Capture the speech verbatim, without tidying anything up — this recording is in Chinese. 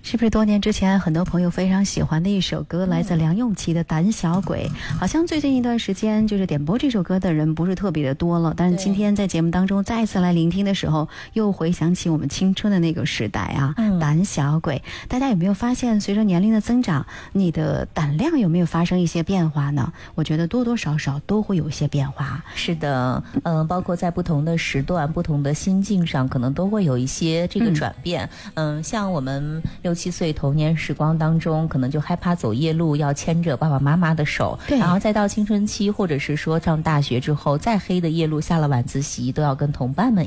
是不是多年之前很多朋友非常喜欢的一首歌，来自梁咏琪的《胆小鬼》？好像最近一段时间就是点播这首歌的人不是特别的多了，但是今天在节目当中再次来聆听的时候，又回想起我们青春的那个时代啊。嗯，胆小鬼，大家有没有发现随着年龄的增长，你的胆量有没有发生一些变化呢？我觉得多多少少都会有一些变化。 是的，嗯、呃，包括在不同的时段、不同的心境上，可能都会有一些这个转变。嗯，嗯像我们六七岁童年时光当中，可能就害怕走夜路，要牵着爸爸妈妈的手，然后再到青春期，或者是说上大学之后，再黑的夜路，下了晚自习都要跟同伴们